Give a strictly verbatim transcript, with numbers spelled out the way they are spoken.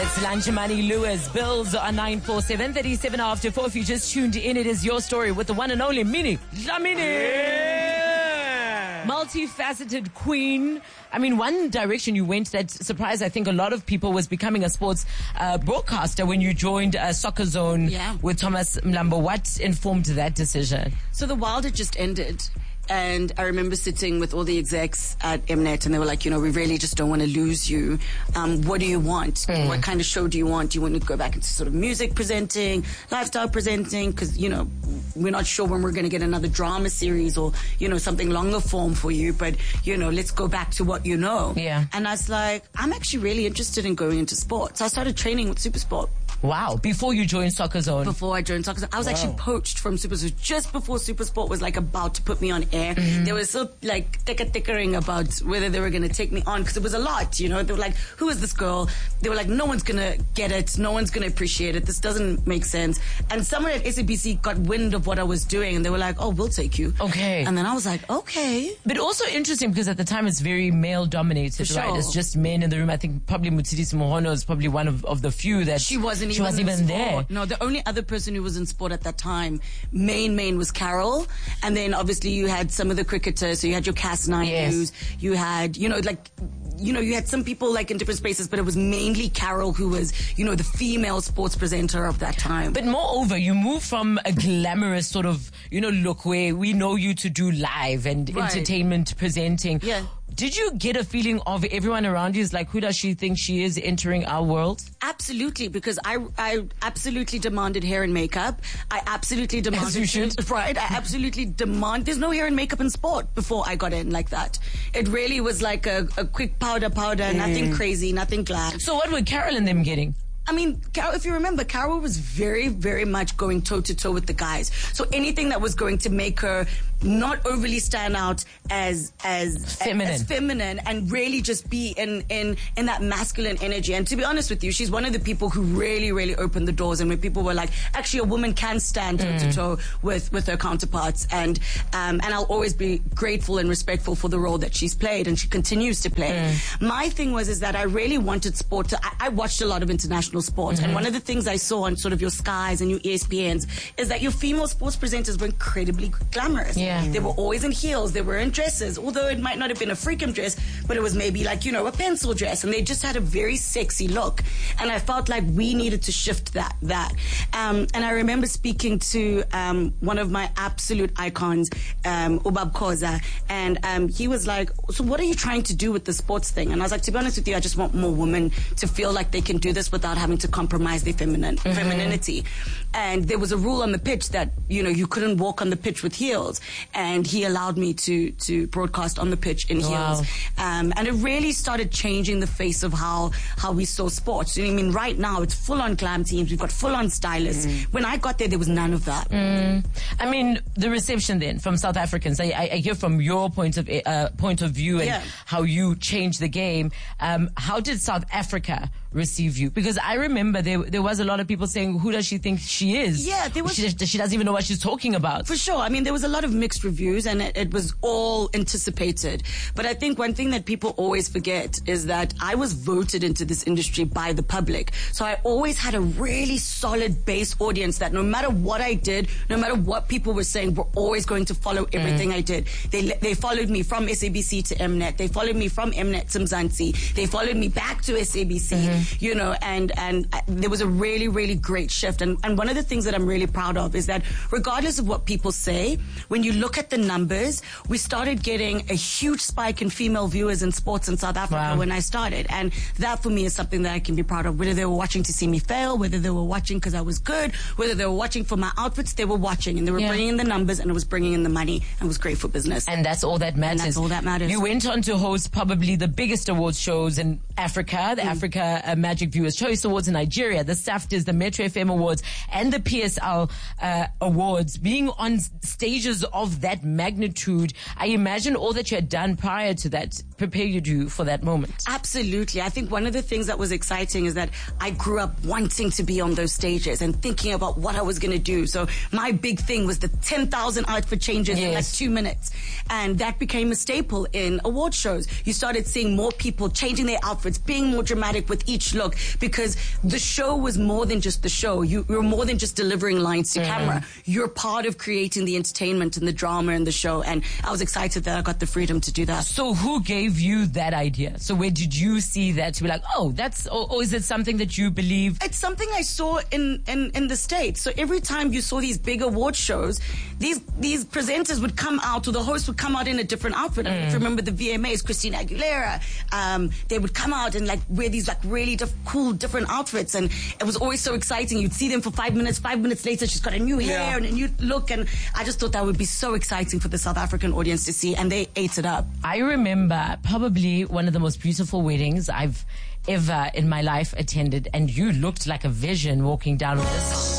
It's Lunch Money Lewis. Bills are nine four seven, thirty-seven after four. If you just tuned in, it is your story with the one and only Minnie Dlamini. Yeah. Multifaceted queen. I mean, one direction you went that surprised, I think, a lot of people was becoming a sports uh, broadcaster when you joined uh, Soccer Zone yeah. with Thomas Mlambo. What informed that decision? So the Wild had just ended. And I remember sitting with all the execs at Mnet, and they were like, you know, we really just don't want to lose you. Um, what do you want? Mm. What kind of show do you want? Do you want to go back into sort of music presenting, lifestyle presenting? Because, you know, we're not sure when we're going to get another drama series or, you know, something longer form for you. But, you know, let's go back to what you know. Yeah. And I was like, I'm actually really interested in going into sports. So I started training with Supersport. Wow. Before you joined Soccer Zone? Before I joined Soccer Zone. I was wow. actually poached from Supersport. Just before Supersport was like about to put me on air. Mm-hmm. They were still like thicker-thickering about whether they were going to take me on because it was a lot, you know. They were like, who is this girl? They were like, no one's going to get it. No one's going to appreciate it. This doesn't make sense. And someone at S A B C got wind of what I was doing and they were like, oh, we'll take you. Okay. And then I was like, okay. But also interesting because at the time it's very male-dominated, sure. right? It's just men in the room. I think probably Mutsidisi Mohono is probably one of, of the few that... She wasn't she even, wasn't even there. No, the only other person who was in sport at that time, main, main was Carol. And then obviously you had some of the cricketers. So you had your Cas nine yes. News. You had, you know, like... You know, you had some people like in different spaces, but it was mainly Carol who was, you know, the female sports presenter of that time. But moreover, you moved from a glamorous sort of, you know, look where we know you to do live and right. entertainment presenting. Yeah. Did you get a feeling of everyone around you is like, who does she think she is entering our world? Absolutely, because I, I absolutely demanded hair and makeup. I absolutely demanded... As you should. Right, I absolutely demand... There's no hair and makeup in sport before I got in like that. It really was like a, a quick powder, powder, mm. nothing crazy, nothing glam. So what were Carol and them getting? I mean, Carol, if you remember, Carol was very, very much going toe-to-toe with the guys. So anything that was going to make her not overly stand out as as feminine, as feminine and really just be in, in, in that masculine energy. And to be honest with you, she's one of the people who really, really opened the doors and when people were like, actually a woman can stand toe-to-toe mm. with, with her counterparts. And um, and I'll always be grateful and respectful for the role that she's played and she continues to play. Mm. My thing was is that I really wanted sport to... I, I watched a lot of international sports. Mm-hmm. And one of the things I saw on sort of your Skies and your E S P Ns is that your female sports presenters were incredibly glamorous. Yeah. They were always in heels. They were in dresses, although it might not have been a freakum dress, but it was maybe like, you know, a pencil dress. And they just had a very sexy look. And I felt like we needed to shift that. that. Um, and I remember speaking to um, one of my absolute icons, um, Ubab Khoza, and um, he was like, so what are you trying to do with the sports thing? And I was like, to be honest with you, I just want more women to feel like they can do this without having to compromise their feminine mm-hmm. femininity. And there was a rule on the pitch that, you know, you couldn't walk on the pitch with heels. And he allowed me to to broadcast on the pitch in wow. heels. Um, and it really started changing the face of how, how we saw sports. I mean, right now it's full-on glam teams. We've got full-on stylists. Mm. When I got there, there was none of that. Mm. I mean, the reception then from South Africans, I, I, I hear from your point of uh, point of view and yeah. how you changed the game. Um, how did South Africa receive you? Because I remember there there was a lot of people saying, who does she think she is? Yeah, there was... She, she doesn't even know what she's talking about. For sure. I mean, there was a lot of mixed reviews and it, it was all anticipated. But I think one thing that people always forget is that I was voted into this industry by the public. So I always had a really solid base audience that no matter what I did, no matter what people were saying, were always going to follow everything mm. I did. They they followed me from S A B C to Mnet. They followed me from Mnet to Mzansi. They followed me back to S A B C. Mm-hmm. You know, and, and there was a really, really great shift. And, and one of the things that I'm really proud of is that regardless of what people say, when you look at the numbers, we started getting a huge spike in female viewers in sports in South Africa wow. when I started. And that for me is something that I can be proud of. Whether they were watching to see me fail, whether they were watching because I was good, whether they were watching for my outfits, they were watching and they were yeah. bringing in the numbers and it was bringing in the money and it was great for business. And that's all that matters. And that's all that matters. You went on to host probably the biggest awards shows in Africa, the mm. Africa uh, Magic Viewers Choice Awards in Nigeria, the SAFTAs, the Metro F M Awards, and the P S L uh, Awards. Being on stages of that magnitude, I imagine all that you had done prior to that prepared you for that moment? Absolutely. I think one of the things that was exciting is that I grew up wanting to be on those stages and thinking about what I was going to do. So my big thing was the ten thousand outfit changes yes. in like two minutes. And that became a staple in award shows. You started seeing more people changing their outfits, being more dramatic with each look, because the show was more than just the show. You, you were more than just delivering lines to mm. camera. You're part of creating the entertainment and the drama in the show. And I was excited that I got the freedom to do that. So who gave you that idea? So where did you see that to be like, oh, that's, or, or is it something that you believe? It's something I saw in, in, in the States. So every time you saw these big award shows, these, these presenters would come out, or the host would come out in a different outfit. Mm. I mean, remember the V M As, Christina Aguilera, um, they would come out and like wear these like really diff- cool different outfits, and it was always so exciting. You'd see them for five minutes, five minutes later she's got a new hair yeah. and a new look, and I just thought that would be so exciting for the South African audience to see, and they ate it up. I remember probably one of the most beautiful weddings I've ever in my life attended, and you looked like a vision walking down with this.